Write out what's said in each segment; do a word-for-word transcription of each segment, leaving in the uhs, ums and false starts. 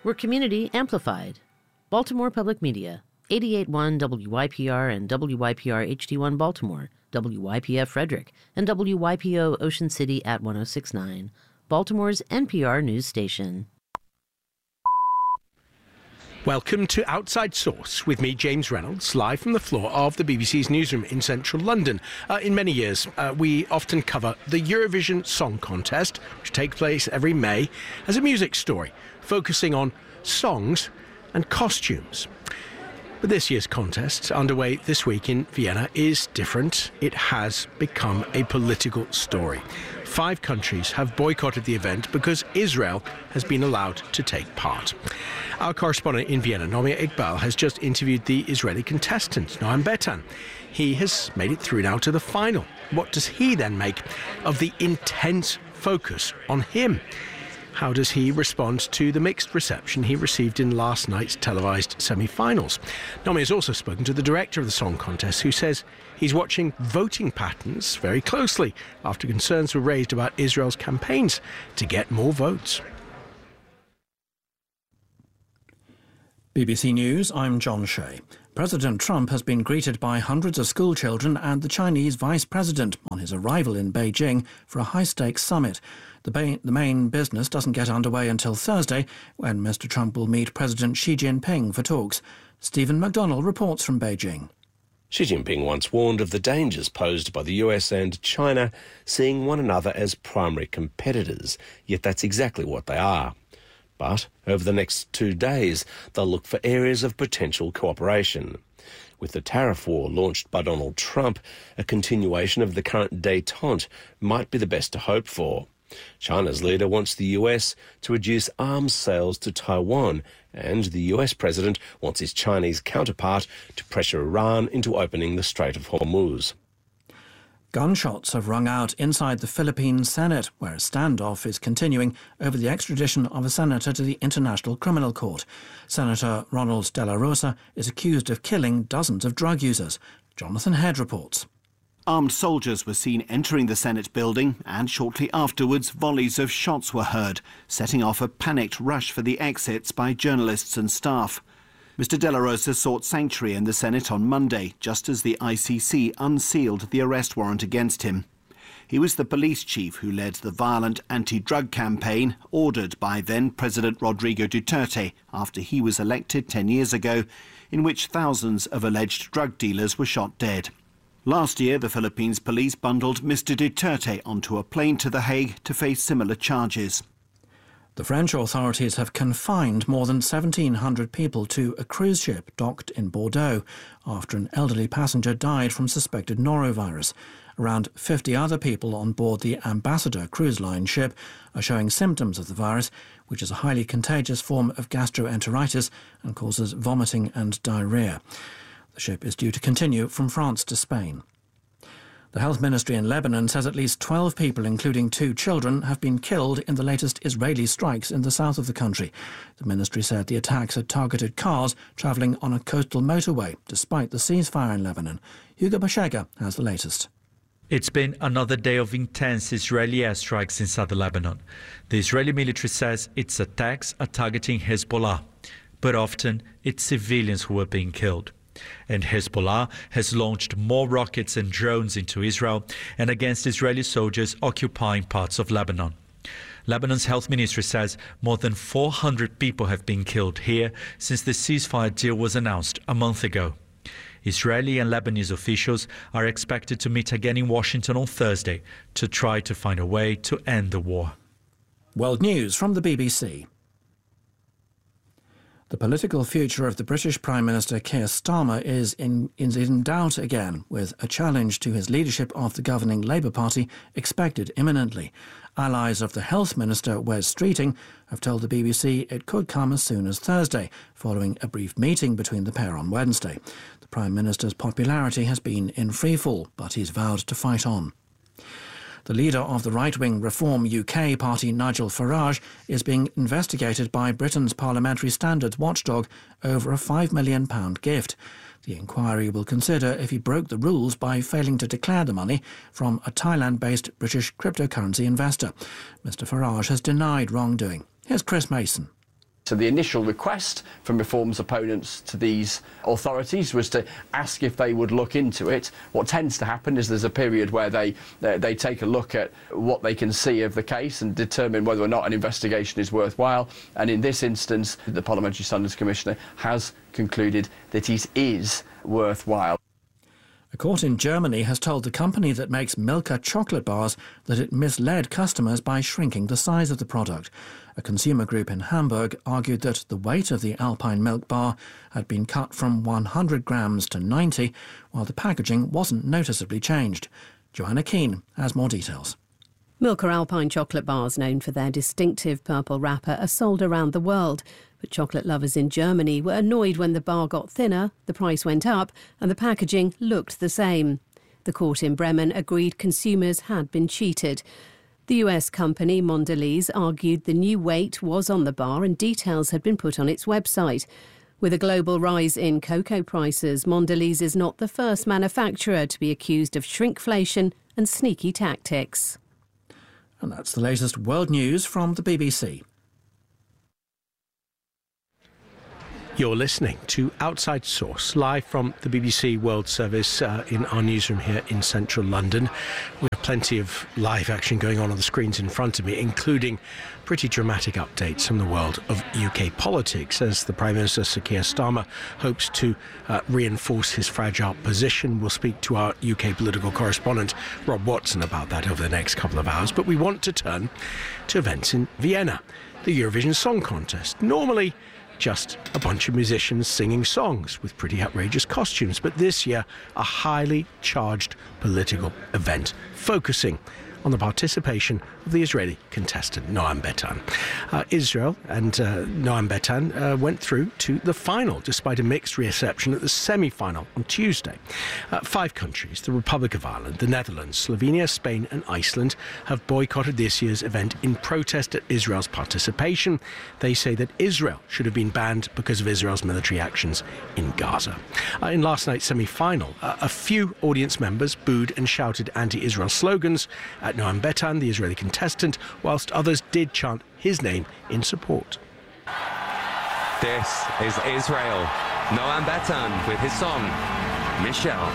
where community amplified. Baltimore Public Media, eighty-eight point one W Y P R and W Y P R H D one Baltimore, W Y P F Frederick, and W Y P O Ocean City at one oh six point nine, Baltimore's N P R news station. Welcome to Outside Source with me, James Reynolds, live from the floor of the B B C's newsroom in central London. Uh, in many years, uh, we often cover the Eurovision Song Contest, which takes place every May, as a music story, focusing on songs and costumes. But this year's contest, underway this week in Vienna, is different. It has become a political story. Five countries have boycotted the event because Israel has been allowed to take part. Our correspondent in Vienna, Nomia Iqbal, has just interviewed the Israeli contestant, Noam Betan. He has made it through now to the final. What does he then make of the intense focus on him? How does he respond to the mixed reception he received in last night's televised semi-finals? Nomi has also spoken to the director of the song contest, who says he's watching voting patterns very closely after concerns were raised about Israel's campaigns to get more votes. B B C News, I'm John Shea. President Trump has been greeted by hundreds of school children and the Chinese vice president on his arrival in Beijing for a high-stakes summit. The, ba- the main business doesn't get underway until Thursday, when Mister Trump will meet President Xi Jinping for talks. Stephen McDonnell reports from Beijing. Xi Jinping once warned of the dangers posed by the U S and China seeing one another as primary competitors, yet that's exactly what they are. But over the next two days, they'll look for areas of potential cooperation. With the tariff war launched by Donald Trump, a continuation of the current détente might be the best to hope for. China's leader wants the U S to reduce arms sales to Taiwan, and the U S president wants his Chinese counterpart to pressure Iran into opening the Strait of Hormuz. Gunshots have rung out inside the Philippine Senate, where a standoff is continuing over the extradition of a senator to the International Criminal Court. Senator Ronald De La Rosa is accused of killing dozens of drug users. Jonathan Head reports. Armed soldiers were seen entering the Senate building, and shortly afterwards volleys of shots were heard, setting off a panicked rush for the exits by journalists and staff. Mister De La Rosa sought sanctuary in the Senate on Monday, just as the I C C unsealed the arrest warrant against him. He was the police chief who led the violent anti-drug campaign ordered by then-President Rodrigo Duterte after he was elected ten years ago, in which thousands of alleged drug dealers were shot dead. Last year, the Philippines police bundled Mister Duterte onto a plane to The Hague to face similar charges. The French authorities have confined more than seventeen hundred people to a cruise ship docked in Bordeaux after an elderly passenger died from suspected norovirus. Around fifty other people on board the Ambassador cruise line ship are showing symptoms of the virus, which is a highly contagious form of gastroenteritis and causes vomiting and diarrhoea. The ship is due to continue from France to Spain. The health ministry in Lebanon says at least twelve people, including two children, have been killed in the latest Israeli strikes in the south of the country. The ministry said the attacks had targeted cars travelling on a coastal motorway, despite the ceasefire in Lebanon. Hugo Bashega has the latest. It's been another day of intense Israeli airstrikes inside Lebanon. The Israeli military says its attacks are targeting Hezbollah, but often it's civilians who are being killed. And Hezbollah has launched more rockets and drones into Israel and against Israeli soldiers occupying parts of Lebanon. Lebanon's health ministry says more than four hundred people have been killed here since the ceasefire deal was announced a month ago. Israeli and Lebanese officials are expected to meet again in Washington on Thursday to try to find a way to end the war. World News from the B B C. The political future of the British Prime Minister Keir Starmer is in, is in doubt again, with a challenge to his leadership of the governing Labour Party expected imminently. Allies of the Health Minister, Wes Streeting, have told the B B C it could come as soon as Thursday, following a brief meeting between the pair on Wednesday. The Prime Minister's popularity has been in freefall, but he's vowed to fight on. The leader of the right-wing Reform U K party, Nigel Farage, is being investigated by Britain's parliamentary standards watchdog over a five million pounds gift. The inquiry will consider if he broke the rules by failing to declare the money from a Thailand-based British cryptocurrency investor. Mr Farage has denied wrongdoing. Here's Chris Mason. So the initial request from Reform's opponents to these authorities was to ask if they would look into it. What tends to happen is there's a period where they they, they take a look at what they can see of the case and determine whether or not an investigation is worthwhile. And in this instance, the Parliamentary Standards Commissioner has concluded that it is worthwhile. A court in Germany has told the company that makes Milka chocolate bars that it misled customers by shrinking the size of the product. A consumer group in Hamburg argued that the weight of the Alpine milk bar had been cut from one hundred grams to ninety, while the packaging wasn't noticeably changed. Joanna Keane has more details. Milka Alpine chocolate bars, known for their distinctive purple wrapper, are sold around the world. But chocolate lovers in Germany were annoyed when the bar got thinner, the price went up, and the packaging looked the same. The court in Bremen agreed consumers had been cheated. The U S company Mondelez argued the new weight was on the bar and details had been put on its website. With a global rise in cocoa prices, Mondelez is not the first manufacturer to be accused of shrinkflation and sneaky tactics. And that's the latest world news from the B B C. You're listening to Outside Source, live from the B B C World Service uh, in our newsroom here in central London. We have plenty of live action going on on the screens in front of me, including pretty dramatic updates from the world of U K politics, as the Prime Minister, Sir Keir Starmer, hopes to uh, reinforce his fragile position. We'll speak to our U K political correspondent, Rob Watson, about that over the next couple of hours. But we want to turn to events in Vienna, the Eurovision Song Contest. Normally, just a bunch of musicians singing songs with pretty outrageous costumes. But this year, a highly charged political event focusing on the participation of the Israeli contestant Noam Betan. Uh, Israel and uh, Noam Betan uh, went through to the final, despite a mixed reception at the semi-final on Tuesday. Uh, five countries, the Republic of Ireland, the Netherlands, Slovenia, Spain and Iceland, have boycotted this year's event in protest at Israel's participation. They say that Israel should have been banned because of Israel's military actions in Gaza. Uh, in last night's semi-final, uh, a few audience members booed and shouted anti-Israel slogans at Noam Betan, the Israeli contestant, whilst others did chant his name in support. This is Israel. Noam Betan with his song, Michelle.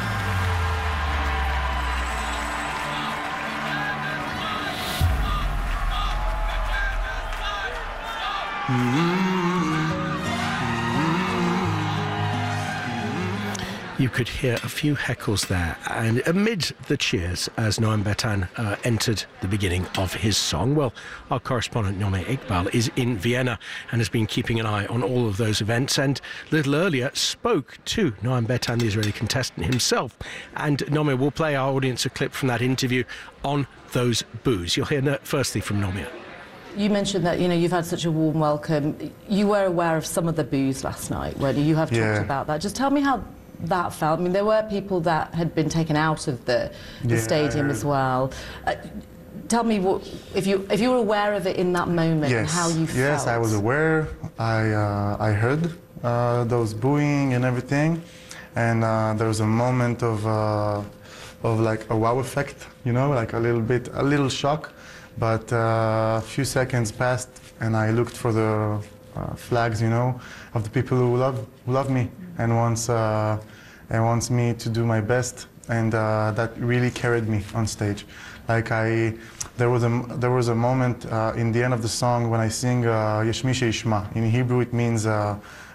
You could hear a few heckles there, and amid the cheers as Noam Betan uh, entered the beginning of his song, well, our correspondent Nome Iqbal is in Vienna and has been keeping an eye on all of those events, and a little earlier spoke to Noam Betan, the Israeli contestant himself. And Nome, will play our audience a clip from that interview on those boos. You'll hear firstly from Nome. You mentioned that, you know, you've had such a warm welcome. You were aware of some of the boos last night, weren't you? You have talked yeah. about that. Just tell me how that felt. I mean, there were people that had been taken out of the, the yeah, stadium as well. Uh, tell me what, if you if you were aware of it in that moment, yes. and how you yes, felt. Yes, I was aware. I uh, I heard uh, those booing and everything, and uh, there was a moment of uh, of like a wow effect, you know, like a little bit, a little shock. But uh, a few seconds passed, and I looked for the uh, flags, you know, of the people who love who love me and wants uh, and wants me to do my best, and uh, that really carried me on stage. Like I, there was a there was a moment uh, in the end of the song when I sing uh, Yesh Mi Sheishma. In Hebrew, it means uh,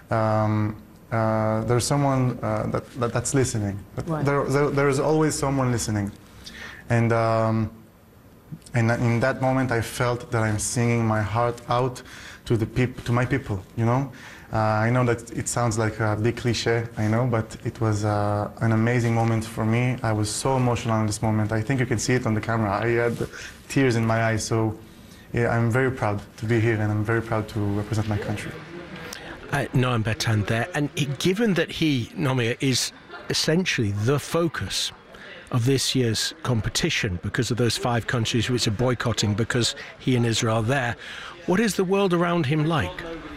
um, uh, there's someone uh, that, that that's listening. Right. There, there there is always someone listening, and. Um, And in that moment, I felt that I'm singing my heart out to the peop to my people. You know, uh, I know that it sounds like a big cliche, I know, but it was uh, an amazing moment for me. I was so emotional in this moment. I think you can see it on the camera. I had tears in my eyes. So, yeah, I'm very proud to be here, and I'm very proud to represent my country. Uh, Noam Betan there, and it, given that he, Nomia, is essentially the focus of this year's competition because of those five countries which are boycotting because he and Israel are there, what is the world around him like?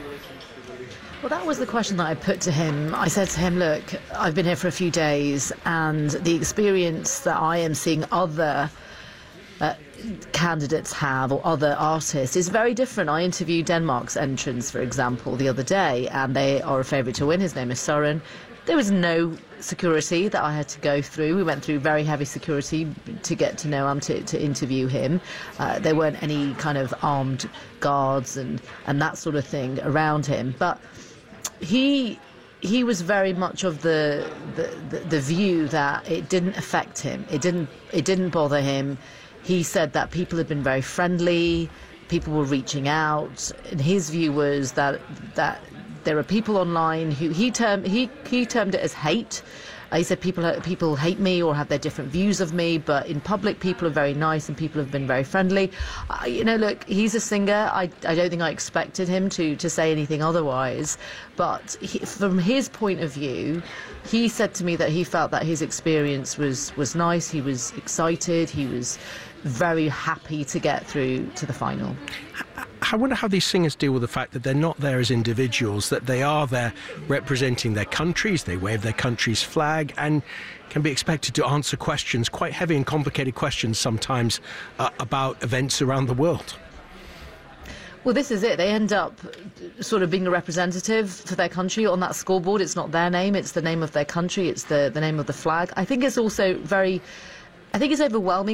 Well, that was the question that I put to him. I said to him, look, I've been here for a few days, and the experience that I am seeing other uh, candidates have, or other artists, is very different. I interviewed Denmark's entrance, for example, the other day, and they are a favourite to win. His name is Søren. There was no security that I had to go through. We went through very heavy security to get to know him, to, to interview him. Uh, there weren't any kind of armed guards and, and that sort of thing around him. But he he was very much of the, the, the, the view that it didn't affect him. It didn't, it didn't bother him. He said that people had been very friendly, people were reaching out, and his view was that that there are people online who he termed he he termed it as hate. Uh, he said people people hate me or have their different views of me, but in public people are very nice and people have been very friendly. Uh, you know, look, he's a singer. I I don't think I expected him to to say anything otherwise, but he, from his point of view, he said to me that he felt that his experience was was nice. He was excited. He was very happy to get through to the final. I wonder how these singers deal with the fact that they're not there as individuals, that they are there representing their countries, they wave their country's flag and can be expected to answer questions, quite heavy and complicated questions sometimes, uh, about events around the world. Well, this is it. They end up sort of being a representative for their country on that scoreboard. It's not their name, it's the name of their country, it's the, the name of the flag. I think it's also very... I think it's overwhelming